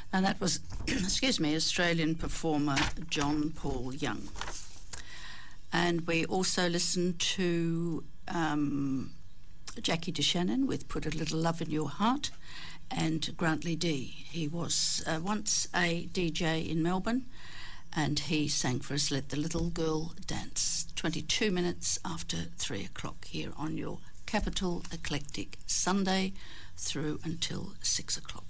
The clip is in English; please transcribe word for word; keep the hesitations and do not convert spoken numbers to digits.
And that was, excuse me, Australian performer John Paul Young. And we also listened to um, Jackie DeShannon with Put a Little Love in Your Heart, and Grantley D. He was uh, once a D J in Melbourne, and he sang for us Let the Little Girl Dance, twenty-two minutes after three o'clock here on your Capital Eclectic Sunday through until six o'clock.